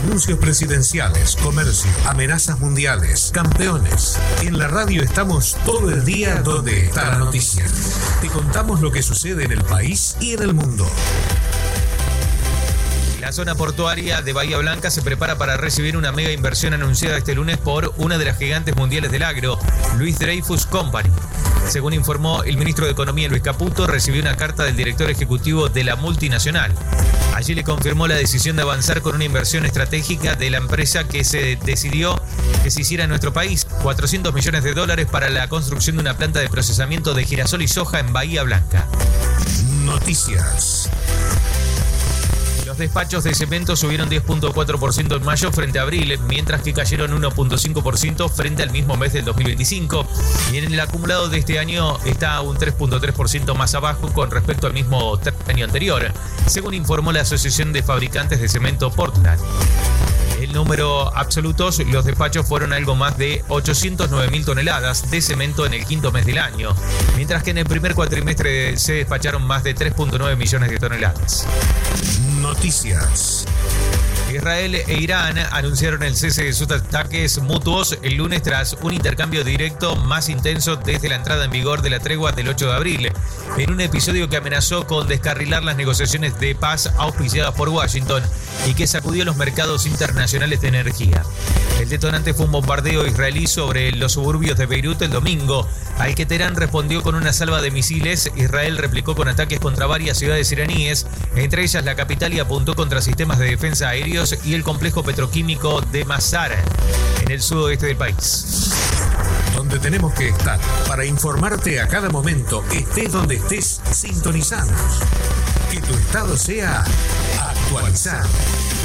Anuncios presidenciales, comercio, amenazas mundiales, campeones. En la radio estamos todo el día donde está la noticia. Te contamos lo que sucede en el país y en el mundo. La zona portuaria de Bahía Blanca se prepara para recibir una mega inversión anunciada este lunes por una de las gigantes mundiales del agro, Louis Dreyfus Company. Según informó el ministro de Economía, Luis Caputo, recibió una carta del director ejecutivo de la multinacional. Allí le confirmó la decisión de avanzar con una inversión estratégica de la empresa que se decidió que se hiciera en nuestro país. $400 millones para la construcción de una planta de procesamiento de girasol y soja en Bahía Blanca. Noticias. Los despachos de cemento subieron 10.4% en mayo frente a abril, mientras que cayeron 1.5% frente al mismo mes del 2025. Y en el acumulado de este año está un 3.3% más abajo con respecto al mismo año anterior, según informó la Asociación de Fabricantes de Cemento Portland. En número absolutos, los despachos fueron algo más de 809.000 toneladas de cemento en el quinto mes del año, mientras que en el primer cuatrimestre se despacharon más de 3.9 millones de toneladas. Noticias. Israel e Irán anunciaron el cese de sus ataques mutuos el lunes tras un intercambio directo más intenso desde la entrada en vigor de la tregua del 8 de abril, en un episodio que amenazó con descarrilar las negociaciones de paz auspiciadas por Washington y que sacudió los mercados internacionales de energía. El detonante fue un bombardeo israelí sobre los suburbios de Beirut el domingo, al que Teherán respondió con una salva de misiles. Israel replicó con ataques contra varias ciudades iraníes, entre ellas la capital, y apuntó contra sistemas de defensa aéreos y el complejo petroquímico de Masar, en el sudoeste del país. Donde tenemos que estar para informarte a cada momento, estés donde estés, sintonizanos. Que tu estado sea actualizado.